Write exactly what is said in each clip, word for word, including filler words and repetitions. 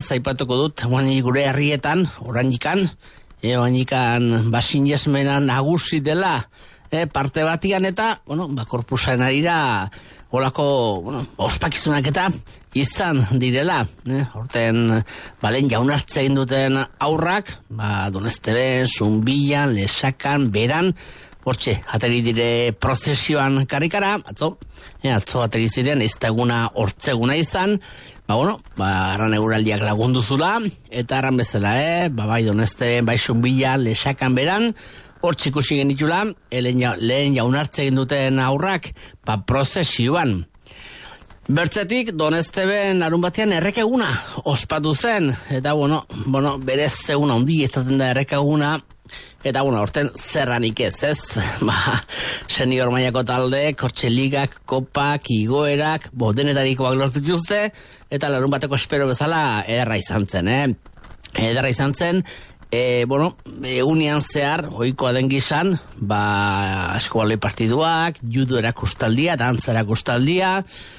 aipatuko dut, guani gure herrietan, orainikan, e, orainikan basinesmena nagusi dela, e, parte batian eta, bueno, ba, korpusaren arira, golako, bueno, ospakizunak eta izan direla, eh? Horten, balen jaunartze egin duten aurrak, ba, Donezteben, Zunbilan, Lesakan, Beran, hortxe, ateri dire prozesioan karikara, atzo, eh, atzo ateri ziren, ez da eguna hortzeguna izan, ba, bueno, ba, arran eguraldiak lagundu zula, eta arran bezala, eh, ba, bai Donezteben, bai Zunbilan, Lesakan, Beran, hortxe ikusi genitula, lehen, ja, lehen jaunartze egin duten aurrak, ba, prozesioan. Bertzetik, Donezteben arun batean errekeguna ospatu zen, eta, bueno, bueno berez eguna ondi izaten da errekeguna, eta, bueno, horten zerranik ez, ez? Ba, senior mailako talde, hortxe ligak, kopak, igoerak, bo, denetarikoak lortu dituzte, eta larun bateko espero bezala ederra izan zen, eh? Ederra izan zen, E, bueno, egunean zehar, ohikoa den gizan, ba, eskubaloi partiduak, judo erakustaldia, dantza erakustaldia,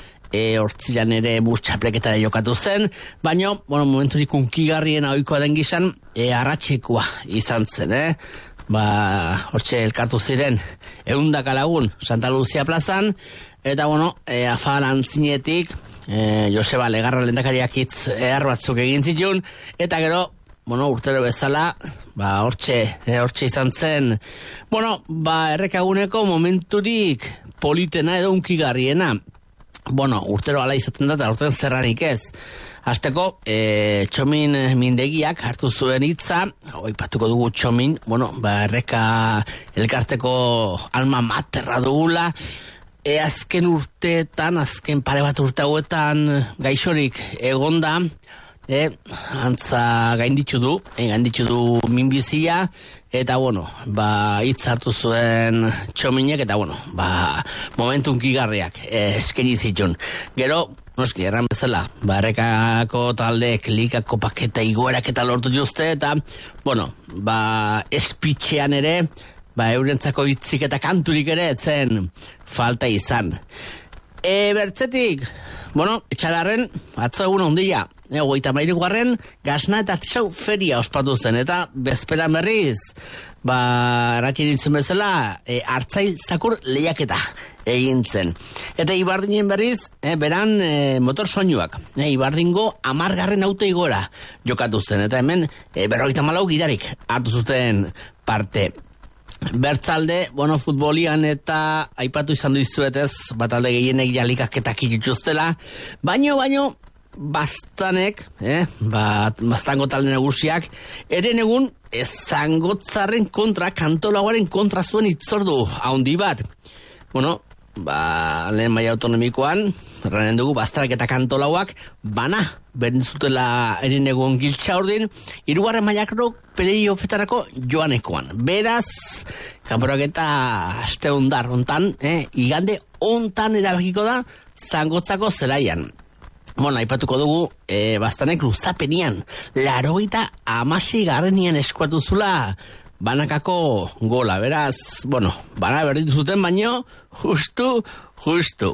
e, hortzilan ere bus txapleketara jokatu zen, baina, bueno, momenturik unkigarrien ohikoa den gizan, e, arratxekoa izan zen, eh? Ba, hortxe elkartu ziren, eundaka lagun, Santa Lucia plazan, eta, bueno, e, afal antzinetik, e, Joseba Legarra lehendakariak hitz ehar batzuk egin zituen, eta gero, bueno, urtero bezala, ba, hortxe, e, hortxe izan zen, bueno, ba, errekaguneko momenturik politena edo unkigarriena. Bueno, urtero ala izaten da, eta urten zerranik ez. Hasteko, e, Txomin Mindegiak hartu zuen hitza, oipatuko dugu Txomin, bueno, ba, erreka elkarteko alma materra dugula, e, azken urteetan, azken pare bat urte hauetan gaixorik egonda, E, antza gainditu du, e, gainditu du minbizia, eta, bueno, ba, hitz hartu zuen Txominek, eta, bueno, ba, momentu unkigarriak e, eskeni zitun. Gero, noski, erran bezala, ba, errekako taldeek likako paketa igoerak eta lortu juzte, eta, bueno, ba, espitxean ere, ba, eurentzako hitzik eta kanturik ere etzen falta izan. E, bertzetik, bueno, etxalarren, atzo egun ondia, e, goita mairiguarren, gasna eta artisau feria ospatu zen, eta bezperan berriz, ba, erratxin ditzen bezala, e, hartzail zakur lehiaketa egin zen. Eta Ibardinen berriz, e, beran e, motor soinuak, e, Ibardingo amargarren auto igora jokatu zen, eta hemen e, berrogeita malau gidarik hartu zuten parte. Bertzalde, bueno, futbolian eta aipatu izan dizuetez, batalde gehienek jalikasketak dituztela, baino, baino, bastanek, eh, bat, bastango talde nagusiak, eren egun ezangotzaren kontra, kantolagoaren kontra zuen itzordu haundi bat. Bueno, ba, lehen maila autonomikoan, erranen dugu, bastarak eta kantolauak, bana, berdintzutela eren egun giltza ordin, irugarren mailako playoffetarako joanekoan. Beraz, kanporak eta aste ondar ontan, eh, igande ontan erabakiko da, zangotzako zelaian. Bueno, aipatuko dugu, e, bastanek luzapenian, larogeita hamasei garrenian eskuatu zula banakako gola. Beraz, bueno, bana berdintu zuten baino, justu, justu.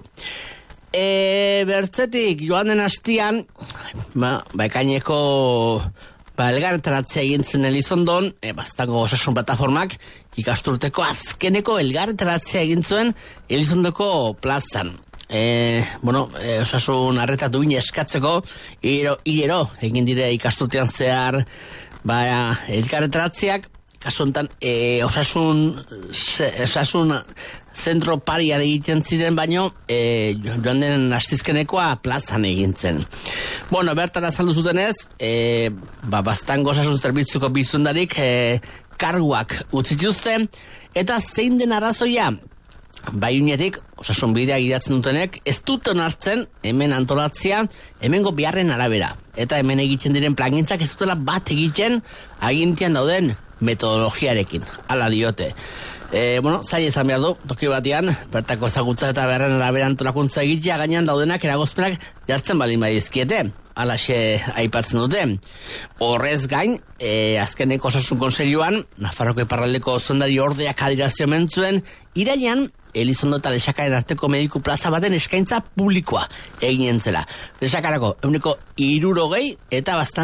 E, bertzetik, joan den hastian, ba, ba ekaineko ba, elgarretaratzea egin zen Elizondon, e, bastango osasun plataformak, ikasturteko azkeneko elgarretaratzea egin zuen Elizondoko plazan. E, bueno, e, osasun arreta duin eskatzeko, hilero, hilero, egin dire ikasturtean zehar, ba, elgarretaratzeak, kasuntan, e, osasun, se, osasun zentro parian egiten ziren, baino, e, joan den astizkenekoa plazan egin zen. Bueno, bertan azaldu zutenez, e, ba, bastango osasun zerbitzuko bizundarik, e, karguak utzituzte, eta zein den arrazoia, baiunetik, osasun bidea gidatzen dutenek, ez duten hartzen hemen antolatzea, hemengo biharren arabera. Eta hemen egiten diren plangintzak ez dutela bat egiten agintian dauden metodologiarekin. Hala diote. E, bueno, zaila izan behar du, toki batean, bertako ezagutza eta beharren arabera antolakuntza egitea gainean daudenak eragozpenak jartzen baldin badizkiete. Alaxe aipatzen dute. Horrez gain, e, azkeneko osasun konseilioan, Nafarroko iparraldeko zondari ordeak adirazio mentzuen, irailean, Elizondo eta Lesakaren arteko mediku plaza baten eskaintza publikoa egin zela. Lesakarako, eguneko hirurogei eta bastan